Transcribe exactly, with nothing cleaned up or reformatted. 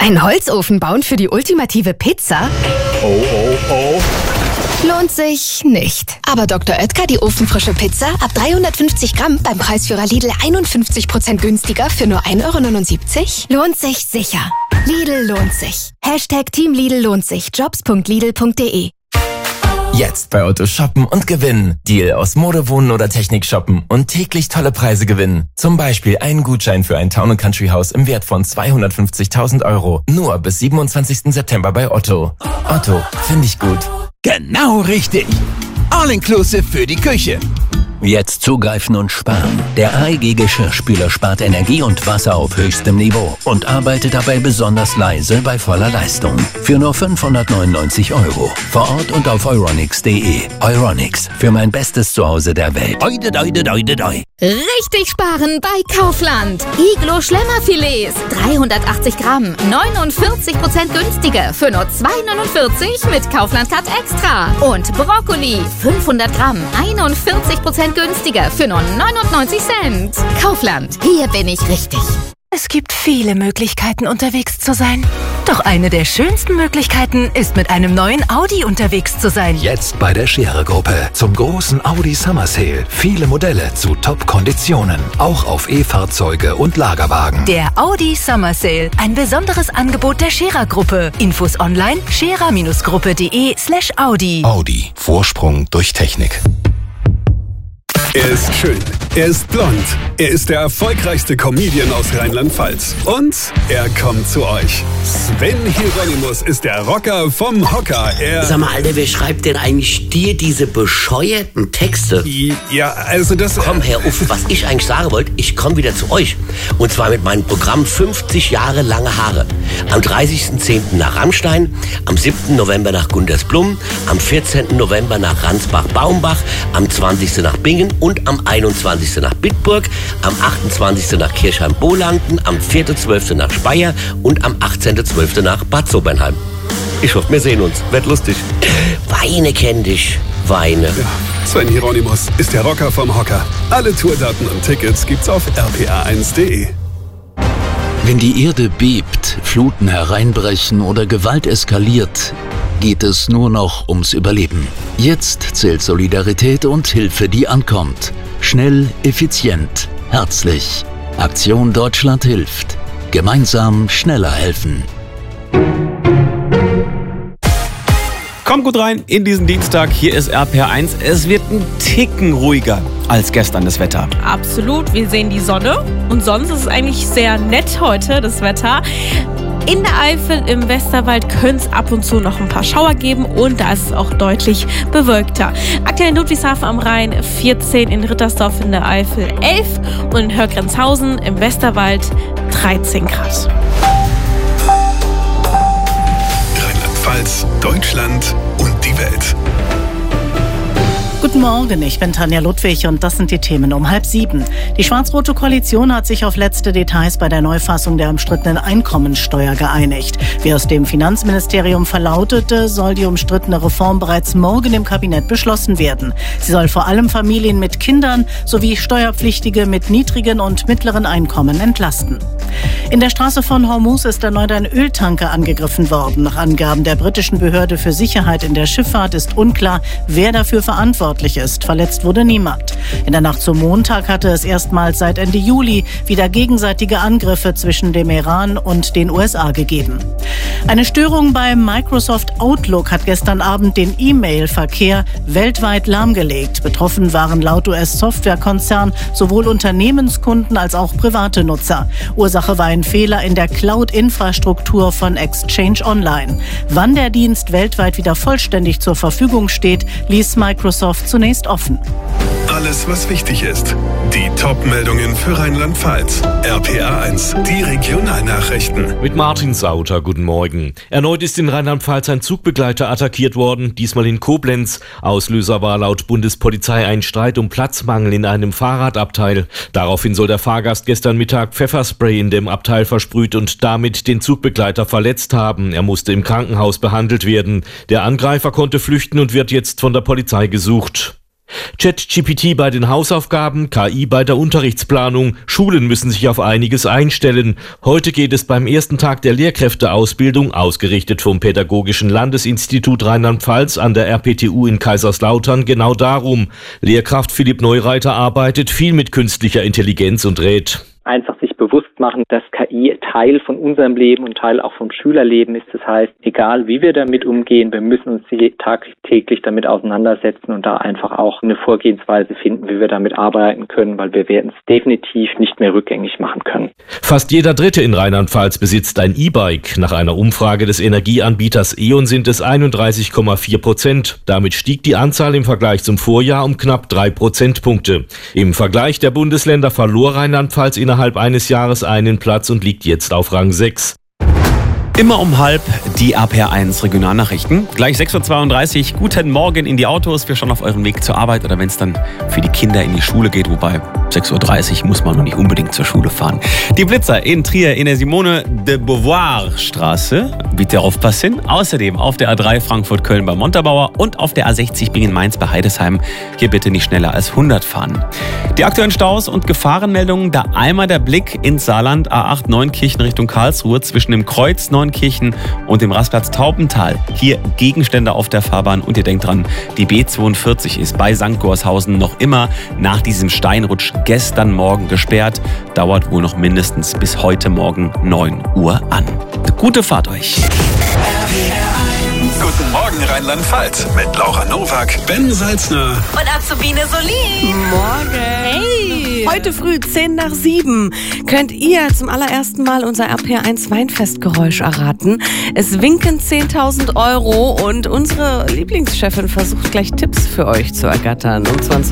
Einen Holzofen bauen für die ultimative Pizza? Oh, oh, oh. Lohnt sich nicht. Aber Doktor Oetker, die ofenfrische Pizza, ab dreihundertfünfzig Gramm beim Preisführer Lidl einundfünfzig Prozent günstiger für nur ein Euro neunundsiebzig? Lohnt sich sicher. Lidl lohnt sich. Hashtag Team Lidl lohnt sich. Jobs punkt lidl punkt de. Jetzt bei Otto shoppen und gewinnen. Deal aus Mode, Wohnen oder Technik shoppen und täglich tolle Preise gewinnen. Zum Beispiel einen Gutschein für ein Town and Country Haus im Wert von zweihundertfünfzigtausend Euro. Nur bis siebenundzwanzigsten September bei Otto. Otto, finde ich gut. Genau richtig. All-inclusive für die Küche. Jetzt zugreifen und sparen. Der A E G Geschirrspüler spart Energie und Wasser auf höchstem Niveau und arbeitet dabei besonders leise bei voller Leistung. Für nur fünfhundertneunundneunzig Euro. Vor Ort und auf euronics punkt de. Euronics, für mein bestes Zuhause der Welt. Oide, oide, oide, oide. Richtig sparen bei Kaufland. Iglo Schlemmerfilets, dreihundertachtzig Gramm, neunundvierzig Prozent günstiger für nur zwei neunundvierzig mit Kaufland Cut Extra. Und Brokkoli, fünfhundert Gramm, einundvierzig Prozent günstiger für nur neunundneunzig Cent. Kaufland, hier bin ich richtig. Es gibt viele Möglichkeiten, unterwegs zu sein. Doch eine der schönsten Möglichkeiten ist, mit einem neuen Audi unterwegs zu sein. Jetzt bei der Scherer-Gruppe zum großen Audi Summer Sale. Viele Modelle zu Top-Konditionen. Auch auf E-Fahrzeuge und Lagerwagen. Der Audi Summer Sale. Ein besonderes Angebot der Scherer-Gruppe. Infos online scherer-gruppe.de slash Audi. Audi. Vorsprung durch Technik. Er ist schön, er ist blond, er ist der erfolgreichste Comedian aus Rheinland-Pfalz. Und er kommt zu euch. Sven Hieronymus ist der Rocker vom Hocker. Er Sag mal, Alter, wer schreibt denn eigentlich dir diese bescheuerten Texte? Ja, also das... Komm, Herr Uff, was ich eigentlich sagen wollte, ich komme wieder zu euch. Und zwar mit meinem Programm fünfzig Jahre lange Haare. Am dreißigsten zehnten nach Rammstein, am siebten November nach Gundersblum, am vierzehnten November nach Ransbach-Baumbach, am zwanzigsten nach Bingen und am einundzwanzigsten nach Bitburg, am achtundzwanzigsten nach Kirchheim-Bolanden, am vierten zwölften nach Speyer und am achtzehnten zwölften nach Bad Sobernheim. Ich hoffe, wir sehen uns. Wird lustig. Weine kenn dich. Weine. Ja, Sven Hieronymus ist der Rocker vom Hocker. Alle Tourdaten und Tickets gibt's auf r p a eins punkt de. Wenn die Erde bebt, Fluten hereinbrechen oder Gewalt eskaliert, geht es nur noch ums Überleben. Jetzt zählt Solidarität und Hilfe, die ankommt. Schnell, effizient, herzlich. Aktion Deutschland hilft. Gemeinsam schneller helfen. Kommt gut rein in diesen Dienstag. Hier ist R P R eins. Es wird ein Ticken ruhiger als gestern das Wetter. Absolut. Wir sehen die Sonne. Und sonst ist es eigentlich sehr nett heute, das Wetter. In der Eifel, im Westerwald könnte es ab und zu noch ein paar Schauer geben und da ist es auch deutlich bewölkter. Aktuell in Ludwigshafen am Rhein vierzehn, in Rittersdorf in der Eifel elf und in Hörgrenzhausen im Westerwald dreizehn Grad. Rheinland-Pfalz, Deutschland und die Welt. Guten Morgen, ich bin Tanja Ludwig und das sind die Themen um halb sieben. Die schwarz-rote Koalition hat sich auf letzte Details bei der Neufassung der umstrittenen Einkommensteuer geeinigt. Wie aus dem Finanzministerium verlautete, soll die umstrittene Reform bereits morgen im Kabinett beschlossen werden. Sie soll vor allem Familien mit Kindern sowie Steuerpflichtige mit niedrigen und mittleren Einkommen entlasten. In der Straße von Hormuz ist erneut ein Öltanker angegriffen worden. Nach Angaben der britischen Behörde für Sicherheit in der Schifffahrt ist unklar, wer dafür verantwortlich ist. Verletzt wurde niemand. In der Nacht zum Montag hatte es erstmals seit Ende Juli wieder gegenseitige Angriffe zwischen dem Iran und den U S A gegeben. Eine Störung beim Microsoft Outlook hat gestern Abend den E-Mail-Verkehr weltweit lahmgelegt. Betroffen waren laut U S-Softwarekonzern sowohl Unternehmenskunden als auch private Nutzer. Ursache war ein Fehler in der Cloud-Infrastruktur von Exchange Online. Wann der Dienst weltweit wieder vollständig zur Verfügung steht, ließ Microsoft zunächst offen. Alles, was wichtig ist. Die Top-Meldungen für Rheinland-Pfalz. R P R eins, die Regionalnachrichten. Mit Martin Sauter, guten Morgen. Erneut ist in Rheinland-Pfalz ein Zugbegleiter attackiert worden, diesmal in Koblenz. Auslöser war laut Bundespolizei ein Streit um Platzmangel in einem Fahrradabteil. Daraufhin soll der Fahrgast gestern Mittag Pfefferspray in dem Abteil versprüht und damit den Zugbegleiter verletzt haben. Er musste im Krankenhaus behandelt werden. Der Angreifer konnte flüchten und wird jetzt von der Polizei gesucht. ChatGPT bei den Hausaufgaben, K I bei der Unterrichtsplanung. Schulen müssen sich auf einiges einstellen. Heute geht es beim ersten Tag der Lehrkräfteausbildung, ausgerichtet vom Pädagogischen Landesinstitut Rheinland-Pfalz an der R P T U in Kaiserslautern, genau darum. Lehrkraft Philipp Neureiter arbeitet viel mit künstlicher Intelligenz und rät. Einfach sich bewusst machen, dass K I Teil von unserem Leben und Teil auch vom Schülerleben ist. Das heißt, egal wie wir damit umgehen, wir müssen uns tagtäglich damit auseinandersetzen und da einfach auch eine Vorgehensweise finden, wie wir damit arbeiten können, weil wir werden es definitiv nicht mehr rückgängig machen können. Fast jeder Dritte in Rheinland-Pfalz besitzt ein E-Bike. Nach einer Umfrage des Energieanbieters E.ON sind es einunddreißig Komma vier Prozent. Damit stieg die Anzahl im Vergleich zum Vorjahr um knapp drei Prozentpunkte. Im Vergleich der Bundesländer verlor Rheinland-Pfalz innerhalb eines Jahres einen Platz und liegt jetzt auf Rang sechs. Immer um halb die A P R eins Regionalnachrichten. Gleich sechs Uhr zweiunddreißig. Guten Morgen in die Autos. Wir schon auf eurem Weg zur Arbeit oder wenn es dann für die Kinder in die Schule geht. Wobei sechs Uhr dreißig muss man noch nicht unbedingt zur Schule fahren. Die Blitzer in Trier in der Simone de Beauvoir Straße. Bitte aufpassen. Außerdem auf der A drei Frankfurt-Köln bei Montabaur und auf der A sechzig Bingen-Mainz bei Heidesheim. Hier bitte nicht schneller als hundert fahren. Die aktuellen Staus und Gefahrenmeldungen. Da einmal der Blick ins Saarland. A acht Neunkirchen Richtung Karlsruhe zwischen dem Kreuz Neunkirchen und dem Rastplatz Taubental. Hier Gegenstände auf der Fahrbahn und ihr denkt dran, die B zweiundvierzig ist bei Sankt Gorshausen noch immer nach diesem Steinrutsch gestern Morgen gesperrt. Dauert wohl noch mindestens bis heute Morgen neun Uhr an. Eine gute Fahrt euch. Guten Morgen Rheinland-Pfalz mit Laura Nowak, Ben Salzner und Azubine Solin. Morgen. Hey. Heute früh, zehn nach sieben, könnt ihr zum allerersten Mal unser R P R eins Weinfestgeräusch erraten. Es winken zehntausend Euro und unsere Lieblingschefin versucht gleich Tipps für euch zu ergattern. Um zwanzig